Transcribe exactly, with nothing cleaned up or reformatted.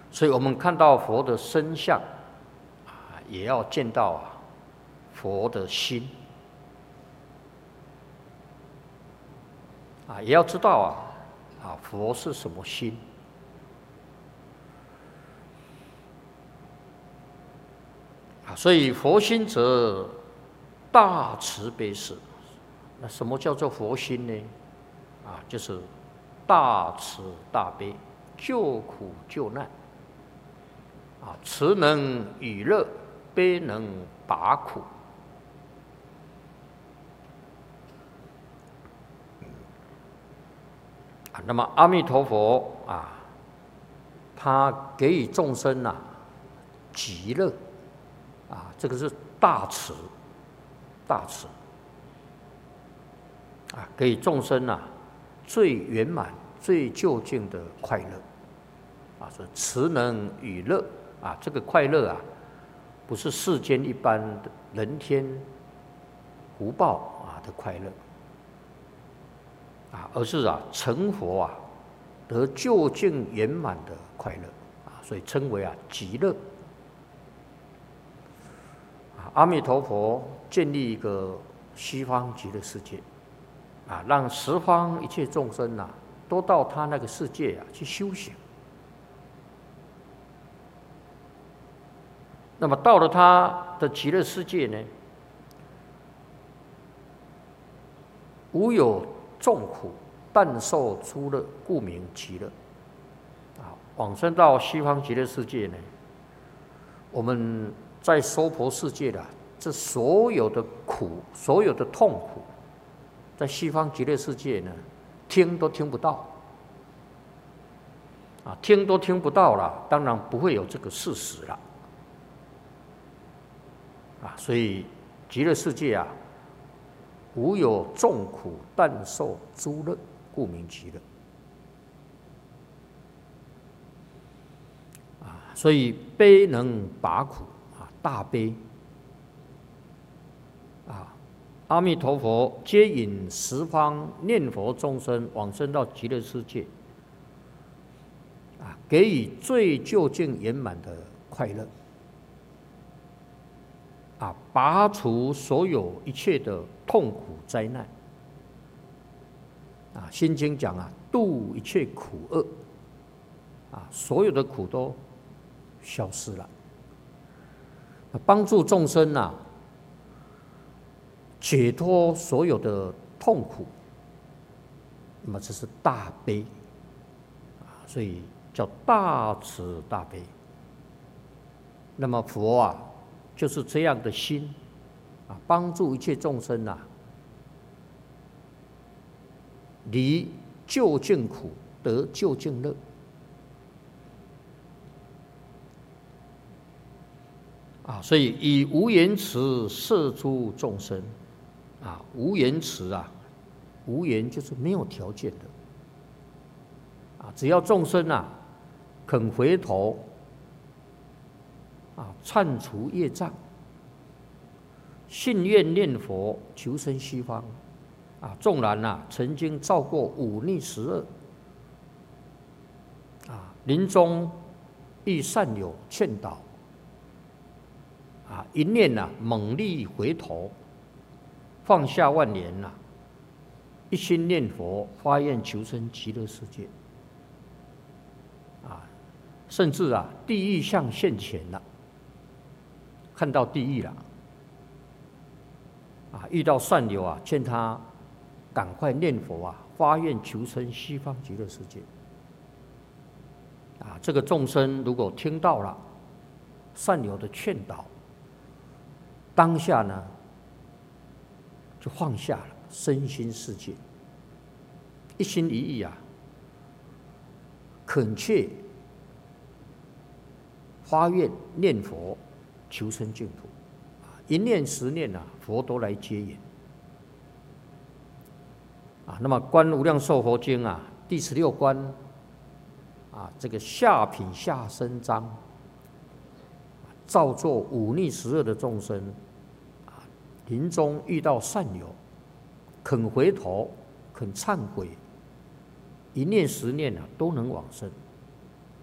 所以我们看到佛的身相啊，也要见到啊佛的心啊，也要知道啊啊佛是什么心。啊，所以佛心则大慈悲是。那什么叫做佛心呢？啊，就是大慈大悲，救苦救难。啊，慈能与乐，悲能拔苦。啊，那么阿弥陀佛啊，他给予众生啊极乐。啊，这个是大慈，大慈。啊，给众生啊最圆满、最究竟的快乐。啊，说慈能与乐啊，这个快乐啊，不是世间一般的人天福报啊的快乐，啊，而是啊成佛啊得究竟圆满的快乐。啊，所以称为啊极乐。啊，阿弥陀佛建立一个西方极乐世界。啊，让十方一切众生啊，都到他那个世界啊去修行。那么到了他的极乐世界呢，无有众苦，但受诸乐，故名极乐。啊，往生到西方极乐世界呢，我们在娑婆世界的这所有的苦，所有的痛苦。在西方极乐世界呢，听都听不到，啊，听都听不到了，当然不会有这个事实了，啊，所以极乐世界啊，无有众苦，但受诸乐，故名极乐。啊，所以悲能拔苦啊，大悲。啊。阿弥陀佛接引十方念佛众生往生到极乐世界，啊，给予最究竟圆满的快乐，啊，拔除所有一切的痛苦灾难，啊，《心经》讲啊，度一切苦厄，啊，所有的苦都消失了，帮助众生啊。解脱所有的痛苦，那么这是大悲，啊，所以叫大慈大悲。那么佛啊，就是这样的心，啊，帮助一切众生啊，离究竟苦，得究竟乐。啊，所以以无言慈摄诸众生。啊，无言慈啊，无言就是没有条件的。啊，只要众生啊肯回头，啊，忏除业障，信愿念佛，求生西方，啊，纵然啊曾经造过忤逆十恶，啊，临终遇善友劝导，啊，一念啊猛力回头。放下万年呐、啊，一心念佛，发愿求生极乐世界。啊，甚至啊，地狱相现前了，看到地狱了。啊，遇到善友啊，劝他赶快念佛啊，发愿求生西方极乐世界。啊，这个众生如果听到了善友的劝导，当下呢？就放下了身心世界，一心一意啊，恳切发愿念佛，求生净土，一念十念啊，佛都来接引。啊，那么《观无量寿佛经》啊，第十六关啊，这个下品下生章，造作忤逆十恶的众生。临终遇到善友，肯回头，肯忏悔，一念十念啊，都能往生。